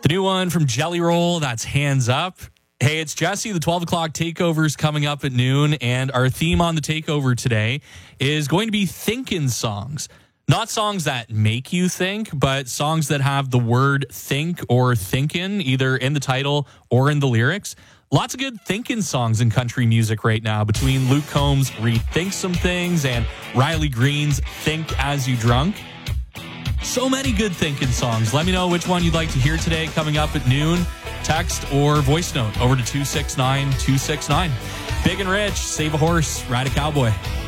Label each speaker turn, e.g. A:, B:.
A: The new one from Jelly Roll, that's Hands Up. Hey, it's Jesse. The 12 o'clock takeover's coming up at noon, and our theme on the takeover today is going to be thinkin' songs. Not songs that make you think, but songs that have the word think or thinkin' either in the title or in the lyrics. Lots of good thinkin' songs in country music right now between Luke Combs' Rethink Some Things and Riley Green's Think As You Drunk. So many good thinkin' songs. Let me know which one you'd like to hear today coming up at noon. Text or voice note over to 269-269. Big and Rich, Save a Horse, Ride a Cowboy.